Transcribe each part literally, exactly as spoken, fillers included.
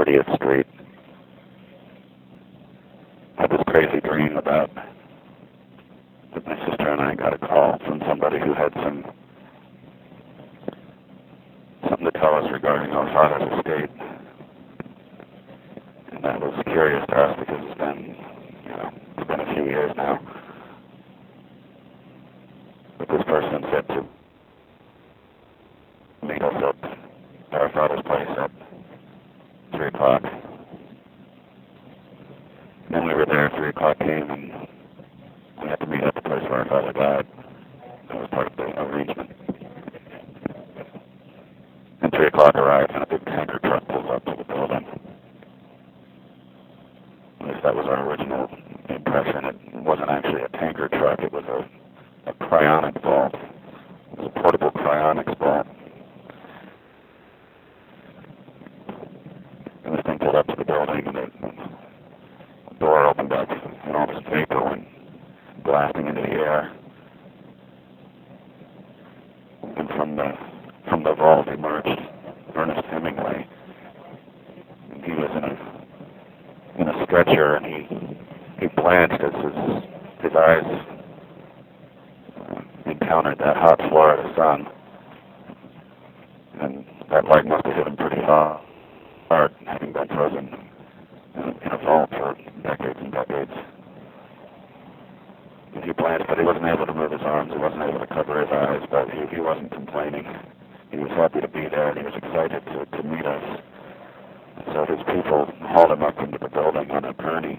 thirtieth Street. I had this crazy dream about that my sister and I got a call from somebody who had some something to tell us regarding our father's estate. And that was curious to us because it's been, you know, it's been a few years now. But this person said to meet us at our father's place at three o'clock. Then we were there, three o'clock came, and we had to meet at the place where our father died. That was part of the arrangement. And three o'clock arrives, and a big tanker truck pulls up to the building. At least that was our original impression. It wasn't actually a tanker truck, it was a, a cryonic vault. It was a portable cryonics vault. And this thing pulled up to the building, and the, the door opened up, and all this vapor went blasting into the air. And from the from the vault emerged Ernest Hemingway. And he was in a in a stretcher, and he he blanched as his his eyes uh, encountered that hot Florida sun, and that light must have hit him pretty hard, hard having been frozen in, in a vault for decades and decades. And he blanched, but he wasn't able to move his arms. He wasn't able to cover his eyes, but he, he wasn't complaining. He was happy to be there, and he was excited to, to meet us. So his people hauled him up into the building on a gurney,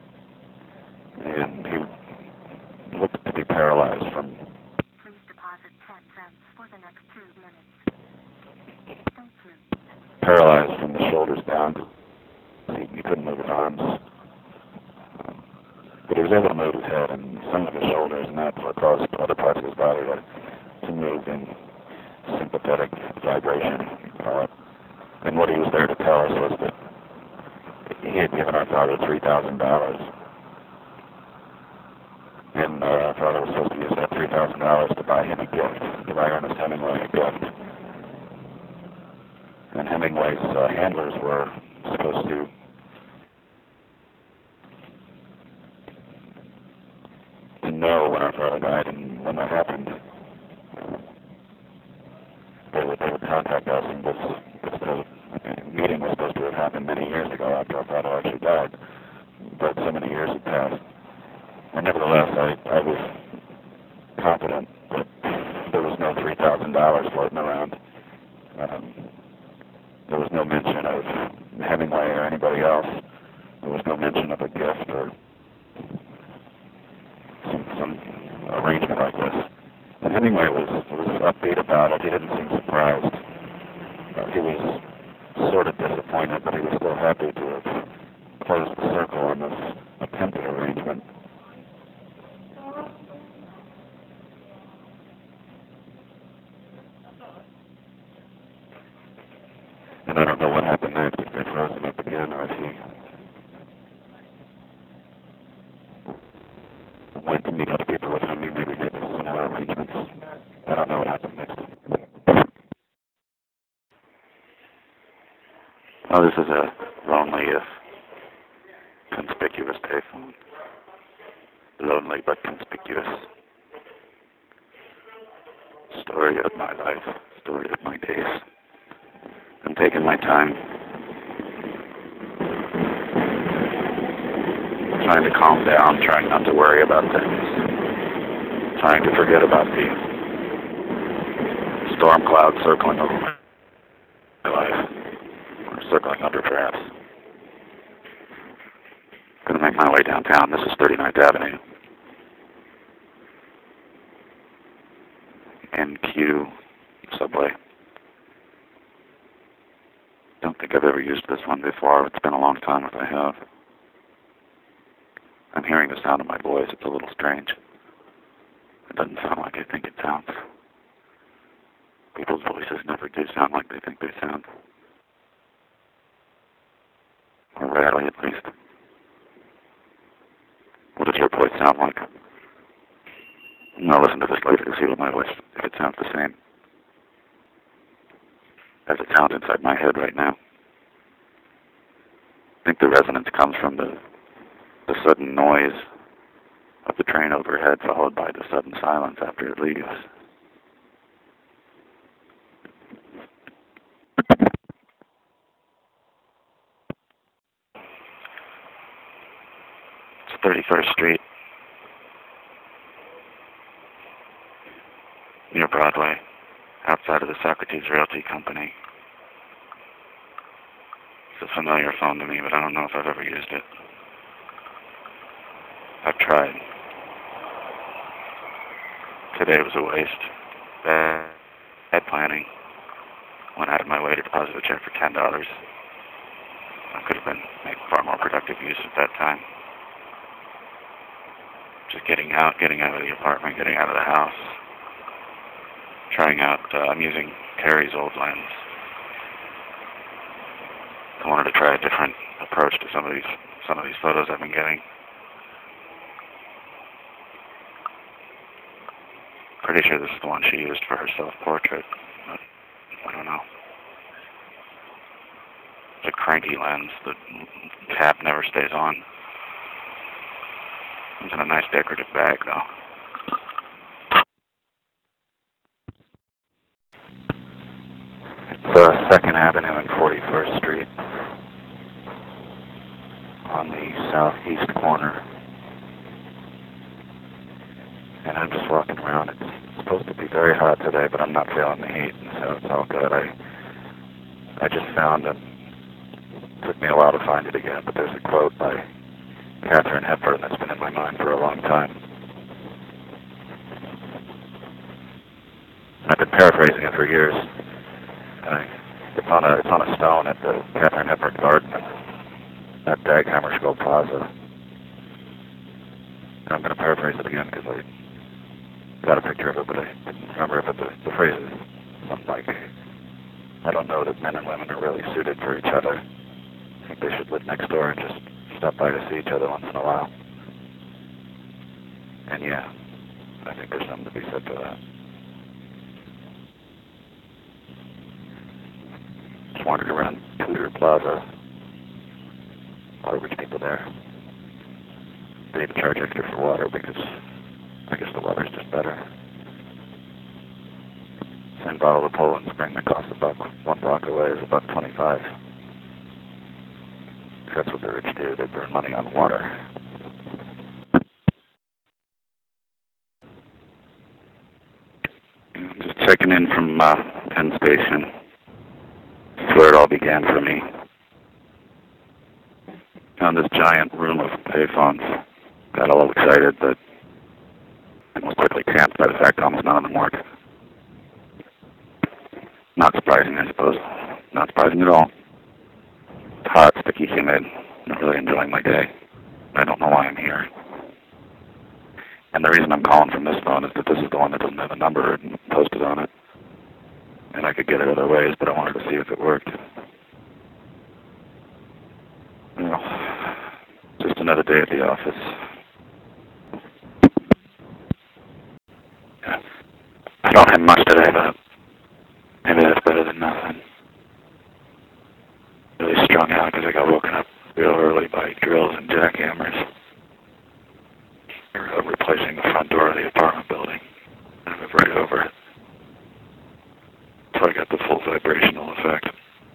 and he looked to be paralyzed from... Please deposit ten cents for the next two minutes. Thank you. Paralyzed from the shoulders down. He, he couldn't move his arms. Um, but he was able to move his head and some of his shoulders, and that caused other parts of his body to, to move in sympathetic vibration, you call it. And what he was there to tell us was that he had given our father three thousand dollars. And uh, our father was supposed to use that three thousand dollars to buy him a gift, to buy Ernest Hemingway a gift. And Hemingway's uh, handlers were supposed to to know when our father died, and when that happened, uh, they would they would contact us, and this, this uh, meeting was supposed to have happened many years ago after our father actually died, but so many years had passed. And nevertheless, I, I was confident that there was no three thousand dollars floating around. Um, there was no mention of Hemingway or anybody else. There was no mention of a gift or some, some arrangement like this. And Hemingway was, was upbeat about it. He didn't seem surprised. Uh, he was sort of disappointed, but he was still happy to have closed the circle on this attempted arrangement. And I don't know what happened next, if they froze him up again, or if he went to meet other people with whom he maybe made similar arrangements. I don't know what happened next. Oh, this is a lonely, if conspicuous payphone. Lonely but conspicuous. Story of my life, story of my days. I'm taking my time, trying to calm down, trying not to worry about things, trying to forget about the storm cloud circling over my life, or circling under perhaps. Gonna make my way downtown. This is thirty-ninth Avenue. N Q subway. Don't think I've ever used this one before. It's been a long time if I have. I'm hearing the sound of my voice. It's a little strange. It doesn't sound like I think it sounds. People's voices never do sound like they think they sound. Or rarely, at least. What does your voice sound like? I'll listen to this later to see what my voice, if it sounds the same as it sounds inside my head right now. think the resonance comes from the, the sudden noise of the train overhead, followed by the sudden silence after it leaves. It's thirty-first Street, near Broadway, outside of the Socrates Realty Company. It's a familiar phone to me, but I don't know if I've ever used it. I've tried. Today was a waste. Bad, bad planning. Went out of my way to deposit a check for ten dollars. I could have been made far more productive use of that time. Just getting out, getting out of the apartment, getting out of the house. Trying out, uh, I'm using Terry's old lens. I wanted to try a different approach to some of these, some of these photos I've been getting. Pretty sure this is the one she used for her self-portrait. But I don't know. It's a cranky lens. The cap never stays on. It's in a nice decorative bag, though. It's uh, second Avenue and forty-first Street on the southeast corner. And I'm just walking around. It's supposed to be very hot today, but I'm not feeling the heat, so it's all good. I I just found it. It took me a while to find it again, but there's a quote by Katharine Hepburn that's been in my mind for a long time. I've been paraphrasing it for years. I, it's on a it's on a stone at the Katharine Hepburn Garden at Dag Hammarskjöld Plaza. And I'm going to paraphrase it again because I got a picture of it, but I didn't remember it. But the, the phrase is something like, I don't know that men and women are really suited for each other. I think they should live next door and just stop by to see each other once in a while. And yeah, I think there's something to be said for that. Just wandered around Tudor Plaza. A lot of rich people there. They even charge extra for water because I guess the water's just better. Same bottle of Poland Spring that costs a buck one block away is a buck twenty-five. That's what the rich do. They burn money on water. I'm just checking in from uh, Penn Station. That's where it all began for me. Found this giant room of payphones. Got a little excited, but I was quickly cramped by the fact almost none of them work. Not surprising, I suppose. Not surprising at all. It's hot, sticky, humid. Not really enjoying my day. I don't know why I'm here. And the reason I'm calling from this phone is that this is the one that doesn't have a number posted on it. And I could get it other ways, but I wanted to see if it worked. Well, just another day at the office. Yeah. I don't have much today, but maybe that's better than nothing. Really strung out because I got woken up real early by drills and jackhammers. They're replacing the front door of the apartment building. And I moved right over it. So I got the full vibrational effect.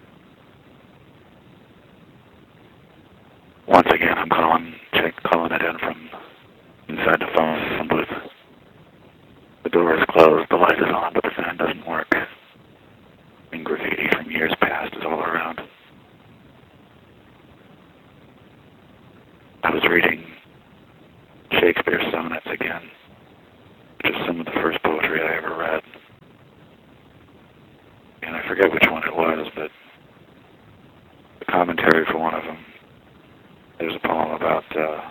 Once again, I'm calling, check, calling it in from inside the phone booth. The door is closed, the light is on, but the fan doesn't work. And graffiti from years past is all around. I was reading Shakespeare's sonnets again, which is some of the first poetry I ever read. And I forget which one it was, but the commentary for one of them, there's a poem about uh,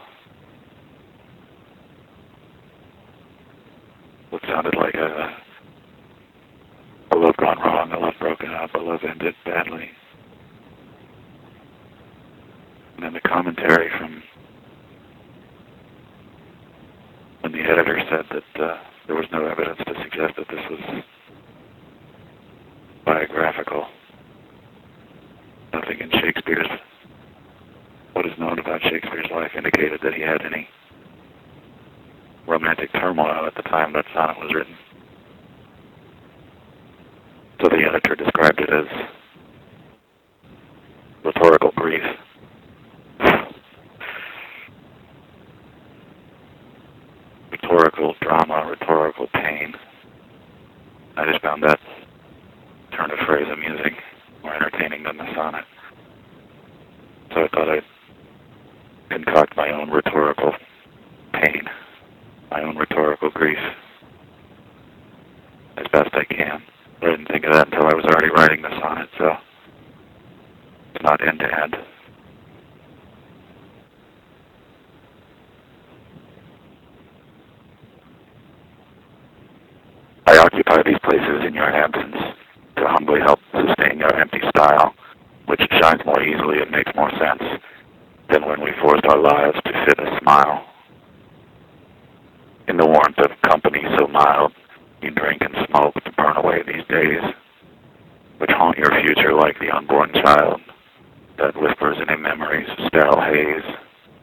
what sounded like a, a love gone wrong, a love broken up, a love ended badly. And then the commentary from when the editor said that uh, there was no evidence to suggest that this was biographical. Nothing in Shakespeare's what is known about Shakespeare's life indicated that he had any romantic turmoil at the time that sonnet was written. So the editor described it as rhetorical grief. Rhetorical drama, rhetorical pain. I just found that turn of phrase amusing, more entertaining than the sonnet. So I thought I'd concoct my own rhetorical pain, my own rhetorical grief, as best I can. I didn't think of that until I was already writing the sonnet, so it's not end to end. I occupy these places in your absence to humbly help sustain your empty style, which shines more easily and makes more sense than when we forced our lives to fit a smile. In the warmth of company so mild, you drink and smoke to burn away these days, which haunt your future like the unborn child that whispers in a memory's sterile haze.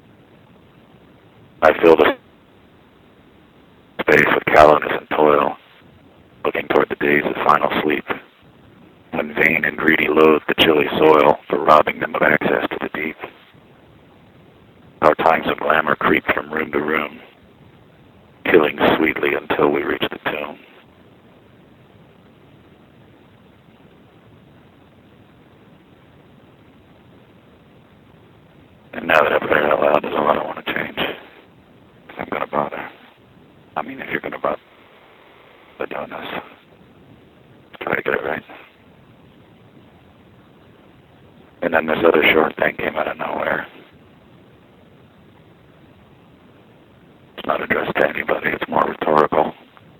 I fill the space with callousness and toil, looking toward the days of final sleep, when vain and greedy loathe the chilly soil for robbing them of access to the deep. Our times of glamour creep from room to room, killing sweetly until we reach the tomb. And now that I've read it out loud, there's a lot I want to change. If I'm going to bother. I mean, if you're going to bother doing this, try to get it right. And then this other short thing came out of nowhere. It's not addressed to anybody, it's more rhetorical.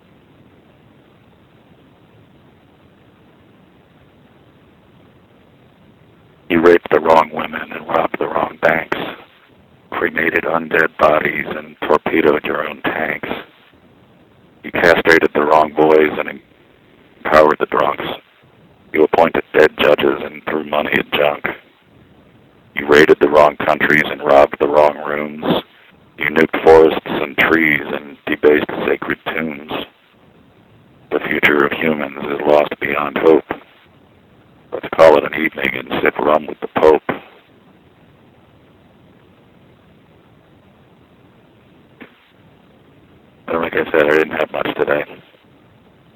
You raped the wrong women and robbed the wrong banks, cremated undead bodies and torpedoed your own tanks. You castrated the wrong boys and empowered the drunks. You appointed dead judges and threw money at junk. You raided the wrong countries and robbed the wrong rooms. You nuked forests and trees and debased sacred tombs. The future of humans is lost beyond hope. Let's call it an evening and sip rum with the